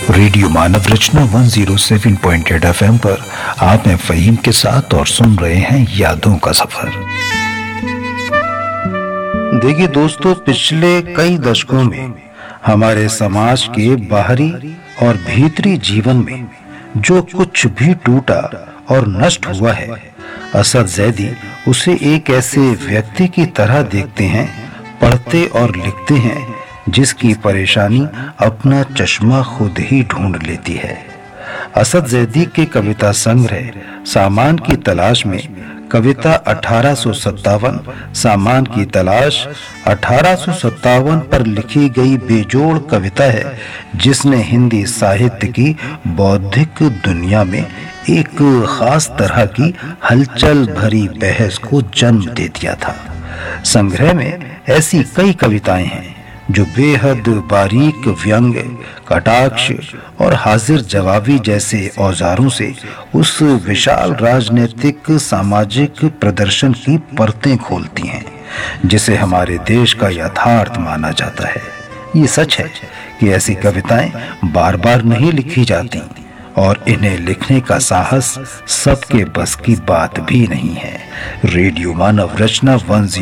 Radio मानव रचना 107.8 FM पर आप हैं फ़हीम के साथ और सुन रहे हैं यादों का सफर। देखिए दोस्तों, पिछले कई दशकों में हमारे समाज के बाहरी और भीतरी जीवन में जो कुछ भी टूटा और नष्ट हुआ है, असद ज़ैदी उसे एक ऐसे व्यक्ति की तरह देखते हैं, पढ़ते और लिखते हैं जिसकी परेशानी अपना चश्मा खुद ही ढूंढ लेती है। असद ज़ैदी के कविता संग्रह सामान की तलाश में कविता 1857 सामान की तलाश 1857 पर लिखी गई बेजोड़ कविता है, जिसने हिंदी साहित्य की बौद्धिक दुनिया में एक खास तरह की हलचल भरी बहस को जन्म दे दिया था। संग्रह में ऐसी कई कविताएं हैं जो बेहद बारीक व्यंग्य, कटाक्ष और हाजिर जवाबी जैसे औजारों से उस विशाल राजनीतिक सामाजिक प्रदर्शन की परतें खोलती हैं जिसे हमारे देश का यथार्थ माना जाता है। ये सच है कि ऐसी कविताएं बार बार नहीं लिखी जाती और इन्हें लिखने का साहस सबके बस की बात भी नहीं है। रेडियो मानव रचना 10